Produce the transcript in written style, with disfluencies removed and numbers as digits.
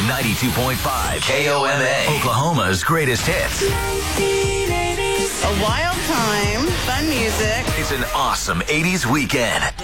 92.5 KOMA, Oklahoma's greatest hits. A wild time, fun music. It's an awesome 80s weekend.